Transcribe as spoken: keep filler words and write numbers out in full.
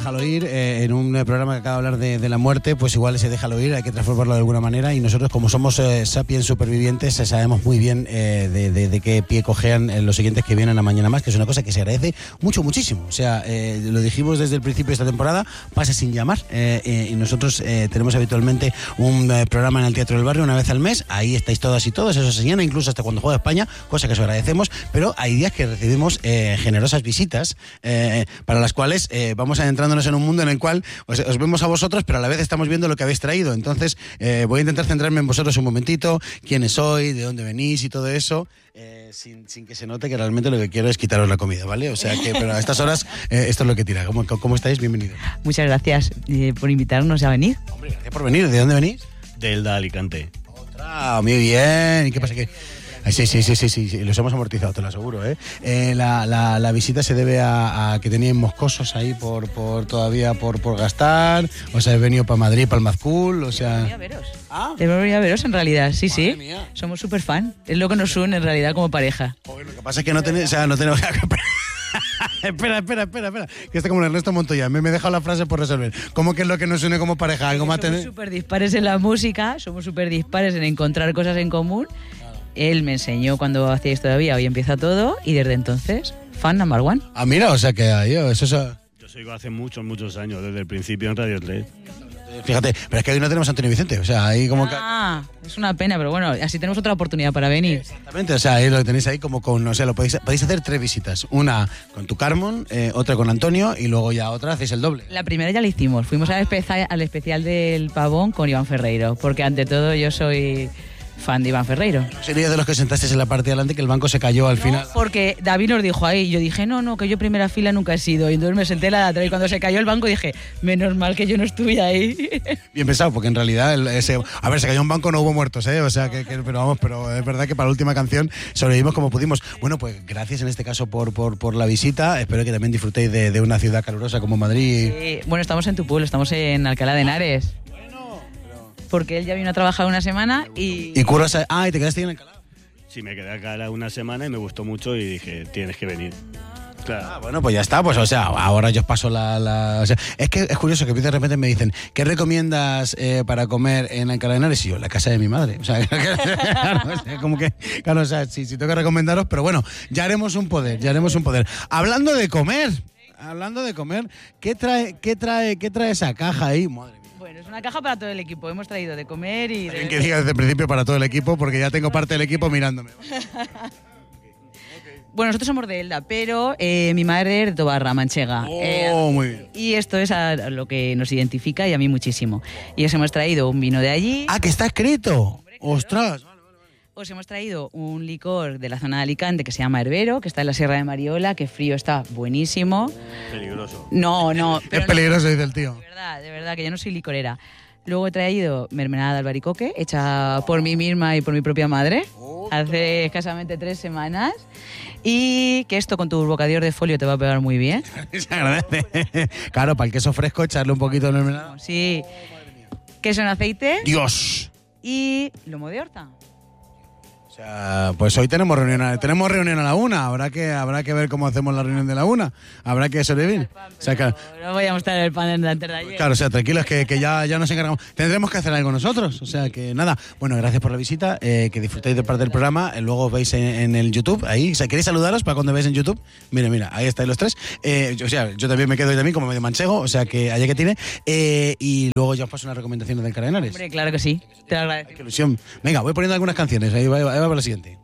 Déjalo ir, eh, en un programa que acaba de hablar de, de la muerte, pues igual ese déjalo ir, hay que transformarlo de alguna manera, y nosotros, como somos eh, sapiens supervivientes, eh, sabemos muy bien eh, de, de, de qué pie cojean eh, los siguientes que vienen a Mañana Más, que es una cosa que se agradece mucho, muchísimo. O sea, eh, lo dijimos desde el principio de esta temporada, pasa sin llamar, eh, eh, y nosotros eh, tenemos habitualmente un eh, programa en el Teatro del Barrio una vez al mes, ahí estáis todas y todos, eso se llena, incluso hasta cuando juega España, cosa que os agradecemos, pero hay días que recibimos eh, generosas visitas, eh, para las cuales eh, vamos adentrándonos en un mundo en el cual os, os vemos a vosotros, pero a la vez estamos viendo lo que habéis traído. Entonces eh, voy a intentar centrarme en vosotros un momentito, quiénes sois, de dónde venís y todo eso, eh, sin, sin que se note que realmente lo que quiero es quitaros la comida, ¿vale? O sea que, pero a estas horas eh, esto es lo que tira. ¿Cómo, cómo estáis? Bienvenidos. Muchas gracias eh, por invitarnos a venir. Hombre, gracias por venir. ¿De dónde venís? Del de Alicante. Otra, muy bien. ¿Y qué pasa? Que Sí, sí, sí, sí, sí, sí, los hemos amortizado, te lo aseguro, ¿eh? eh la, la, la visita se debe a, a que teníais moscosos ahí por, por todavía por, por gastar, o sea, he venido para Madrid, para el Mazcool, o sea... Hemos venido a veros. ¿Ah? Hemos venido a veros en realidad, sí, Madre sí. Mía. Somos súper fan, es lo que nos une en realidad como pareja. Joder, lo que pasa es que no tenéis, o sea, no tenemos... espera, espera, espera, espera, que está como el Ernesto Montoya, me, me he dejado la frase por resolver. ¿Cómo que es lo que nos une como pareja? ¿Algo más somos súper dispares en la música, somos súper dispares en encontrar cosas en común. Él me enseñó cuando hacíais todavía, hoy empieza todo, y desde entonces, fan number one. Ah, mira, o sea que yo, eso es... Yo sigo hace muchos, muchos años, desde el principio en Radio tres. Fíjate, pero es que hoy no tenemos a Antonio Vicente, o sea, ahí como... Ah, que... es una pena, pero bueno, así tenemos otra oportunidad para venir. Exactamente, o sea, ahí lo tenéis ahí como con, no sé, lo podéis, podéis hacer tres visitas. Una con tu Carmen, eh, otra con Antonio, y luego ya otra hacéis el doble. La primera ya la hicimos, fuimos al especial, al especial del Pavón con Iván Ferreiro, porque ante todo yo soy... fan de Iván Ferreiro. Sería de los que sentasteis en la parte de adelante que el banco se cayó al no, final. Porque David nos dijo ahí, yo dije, no, no, que yo primera fila nunca he sido. Y entonces me senté en la de atrás y cuando se cayó el banco dije, menos mal que yo no estuve ahí. Bien pensado, porque en realidad el, ese, a ver, se cayó un banco, no hubo muertos, ¿eh? O sea, que, que, pero vamos, pero es verdad que para la última canción sobrevivimos como pudimos. Bueno, pues gracias en este caso por, por, por la visita. Espero que también disfrutéis de, de una ciudad calurosa como Madrid. Sí, bueno, estamos en tu pueblo, estamos en Alcalá de Henares. Porque él ya vino a trabajar una semana y... ¿Y curras? Ah, ¿y te quedaste en Alcalá? Sí, me quedé acá una semana y me gustó mucho y dije, tienes que venir. Claro. Ah, bueno, pues ya está, pues o sea, ahora yo os paso la... la o sea, es que es curioso que de repente me dicen, ¿qué recomiendas eh, para comer en Alcalá de Henares? Y yo, la casa de mi madre. O sea, claro, o sea, como que, claro, o sea, sí, sí tengo que recomendaros, pero bueno, ya haremos un poder, ya haremos un poder. Hablando de comer, hablando de comer, ¿qué trae, qué trae, qué trae esa caja ahí? Madre mía. Bueno, es una caja para todo el equipo. Hemos traído de comer y... Alguien que diga desde el principio para todo el equipo, porque ya tengo parte del equipo mirándome. Bueno, nosotros somos de Elda, pero eh, mi madre es de Tobarra, Manchega. Oh, eh, muy bien. Y esto es a lo que nos identifica y a mí muchísimo. Y os hemos traído un vino de allí. Ah, que está escrito. Hombre, claro. Ostras. Os hemos traído un licor de la zona de Alicante que se llama Herbero, que está en la Sierra de Mariola, que frío está buenísimo. Peligroso. No, no. Es peligroso, no, dice el tío. De verdad, de verdad, que yo no soy licorera. Luego he traído mermelada de albaricoque, hecha por mí misma y por mi propia madre, hace escasamente tres semanas. Y que esto con tu bocadillo de folio te va a pegar muy bien. Se agradece. Claro, para el queso fresco, echarle un poquito de mermelada. Sí. Queso en aceite. Dios. Y lomo de horta. O sea, pues hoy tenemos reunión a, tenemos reunión a la una, habrá que habrá que ver cómo hacemos la reunión de la una, habrá que sobrevivir. O sea, que, no voy a mostrar el pan de antes de ayer. Claro, o sea, tranquilos que, que ya, ya nos encargamos. Tendremos que hacer algo nosotros, o sea que nada. Bueno, gracias por la visita, eh, que disfrutéis de parte del programa, eh, luego veis en, en el YouTube, ahí, o sea, ¿queréis saludaros para cuando veáis en YouTube? Mira, mira, ahí estáis los tres. Eh, yo, o sea, yo también me quedo hoy también como medio manchego, o sea que allá que tiene. Eh, y luego ya os paso unas recomendaciones del Alcalá de Henares. Hombre, claro que sí, te lo agradezco. Qué ilusión. Venga, voy poniendo algunas canciones, ahí va, ahí va para la siguiente.